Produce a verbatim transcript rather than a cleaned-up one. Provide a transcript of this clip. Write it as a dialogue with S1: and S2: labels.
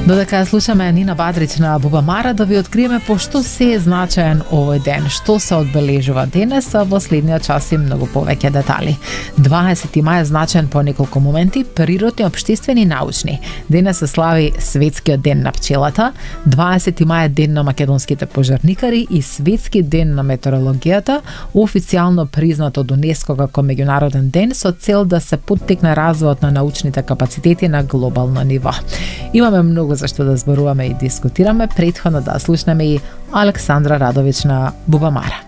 S1: Додека слушаме Нина Бадрич на Бубамара, да ви откриеме по што се е значаен овој ден, што се одбележува денес, а во следниот час и многу повеќе детали. дваесети мај е значаен по неколку моменти, природни, општествени и научни. Денес се слави Светскиот ден на пчелата, дваесети мај е ден на македонските пожарникари и Светски ден на метеорологијата, официјално признат од УНЕСКО како меѓународен ден со цел да се поттикне развојот на научните капацитети на глобално ниво. Имаме многу за што да зборуваме и дискутираме, претходно да слушнеме и Александра Радович на Бубамара.